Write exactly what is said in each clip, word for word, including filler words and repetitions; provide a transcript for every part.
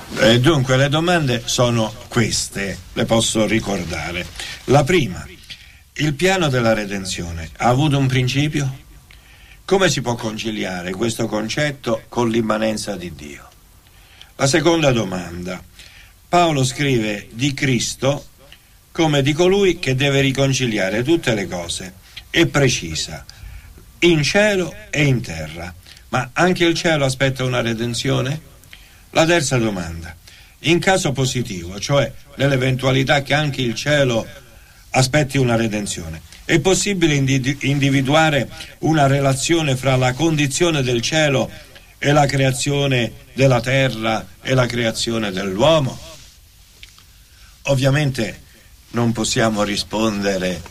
Eh, dunque, le domande sono queste, le posso ricordare. La prima: il piano della redenzione ha avuto un principio? Come si può conciliare questo concetto con l'immanenza di Dio? La seconda domanda: Paolo scrive di Cristo come di colui che deve riconciliare tutte le cose e precisa, in cielo e in terra. Ma anche il cielo aspetta una redenzione? La terza domanda: in caso positivo, cioè nell'eventualità che anche il cielo aspetti una redenzione, è possibile individuare una relazione fra la condizione del cielo e la creazione della terra e la creazione dell'uomo? Ovviamente non possiamo rispondere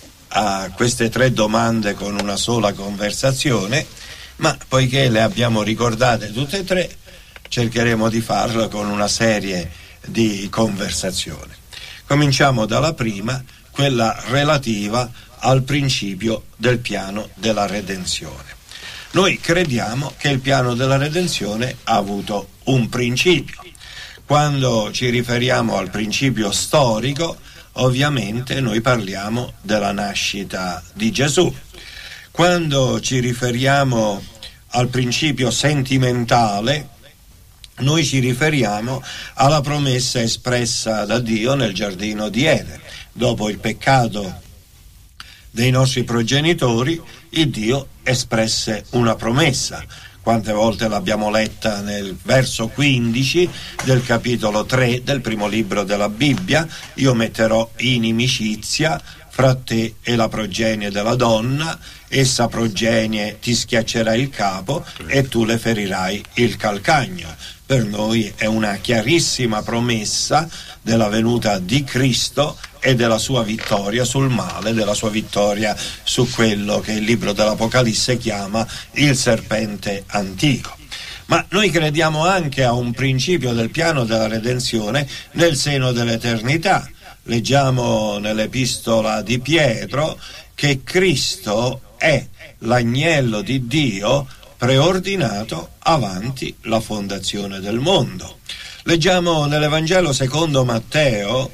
a queste tre domande con una sola conversazione, ma poiché le abbiamo ricordate tutte e tre, cercheremo di farlo con una serie di conversazioni. Cominciamo dalla prima, quella relativa al principio del piano della redenzione. Noi crediamo che il piano della redenzione ha avuto un principio. Quando ci riferiamo al principio storico, ovviamente noi parliamo della nascita di Gesù. Quando ci riferiamo al principio sentimentale, noi ci riferiamo alla promessa espressa da Dio nel giardino di Eden. Dopo il peccato dei nostri progenitori, il Dio espresse una promessa. Quante volte l'abbiamo letta nel verso quindici del capitolo tre del primo libro della Bibbia: io metterò inimicizia fra te e la progenie della donna, essa progenie ti schiaccerà il capo e tu le ferirai il calcagno. Per noi è una chiarissima promessa della venuta di Cristo e della sua vittoria sul male, della sua vittoria su quello che il libro dell'Apocalisse chiama il serpente antico. Ma noi crediamo anche a un principio del piano della redenzione nel seno dell'eternità. Leggiamo nell'epistola di Pietro che Cristo è l'agnello di Dio preordinato avanti la fondazione del mondo. Leggiamo nell'Evangelo secondo Matteo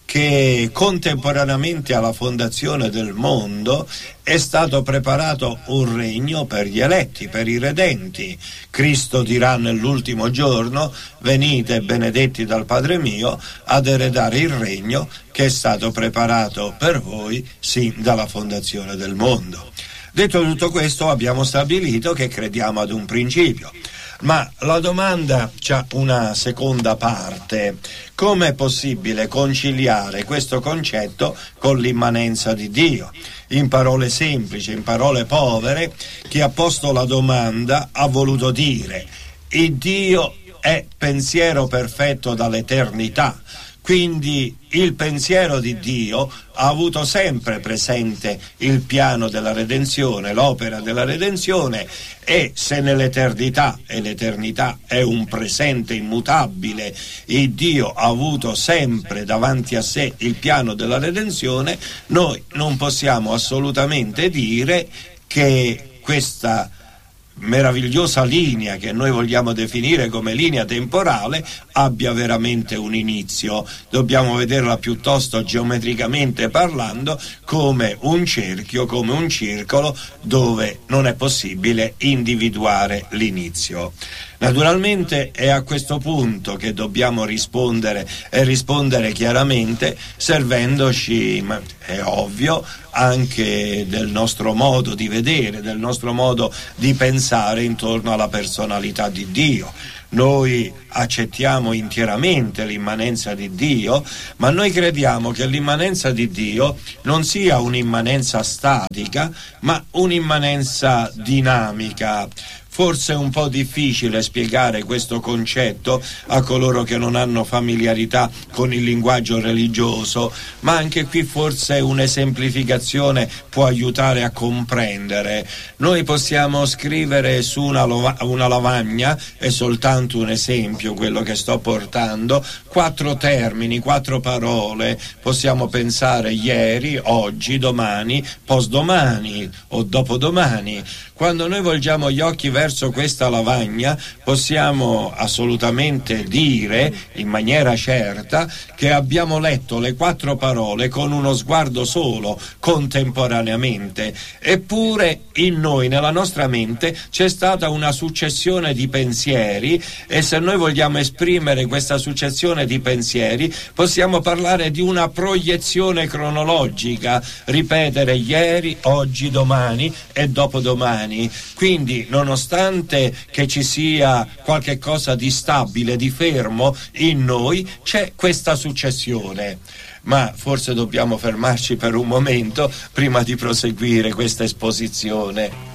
che contemporaneamente alla fondazione del mondo è stato preparato un regno per gli eletti, per i redenti. Cristo dirà nell'ultimo giorno: venite benedetti dal Padre mio ad eredare il regno che è stato preparato per voi sin dalla fondazione del mondo. Detto tutto questo, abbiamo stabilito che crediamo ad un principio. Ma la domanda c'ha una seconda parte: come è possibile conciliare questo concetto con l'immanenza di Dio? In parole semplici, in parole povere, chi ha posto la domanda ha voluto dire: il Dio è pensiero perfetto dall'eternità. Quindi il pensiero di Dio ha avuto sempre presente il piano della redenzione, l'opera della redenzione, e se nell'eternità, e l'eternità è un presente immutabile, il Dio ha avuto sempre davanti a sé il piano della redenzione, noi non possiamo assolutamente dire che questa meravigliosa linea che noi vogliamo definire come linea temporale abbia veramente un inizio. Dobbiamo vederla piuttosto geometricamente parlando come un cerchio, come un circolo dove non è possibile individuare l'inizio. Naturalmente è a questo punto che dobbiamo rispondere e rispondere chiaramente, servendoci, è ovvio, anche del nostro modo di vedere, del nostro modo di pensare intorno alla personalità di Dio. Noi accettiamo interamente l'immanenza di Dio, ma noi crediamo che l'immanenza di Dio non sia un'immanenza statica, ma un'immanenza dinamica. Forse è un po' difficile spiegare questo concetto a coloro che non hanno familiarità con il linguaggio religioso, ma anche qui forse un'esemplificazione può aiutare a comprendere. Noi possiamo scrivere su una, lova- una lavagna, è soltanto un esempio quello che sto portando, quattro termini, quattro parole. Possiamo pensare ieri, oggi, domani, postdomani o dopodomani. Quando noi volgiamo gli occhi verso questa lavagna, possiamo assolutamente dire in maniera certa che abbiamo letto le quattro parole con uno sguardo solo, contemporaneamente. Eppure in noi, nella nostra mente, c'è stata una successione di pensieri, e se noi vogliamo esprimere questa successione di pensieri possiamo parlare di una proiezione cronologica, ripetere ieri, oggi, domani e dopodomani. Quindi, nonostante che ci sia qualche cosa di stabile, di fermo in noi, c'è questa successione. Ma forse dobbiamo fermarci per un momento prima di proseguire questa esposizione.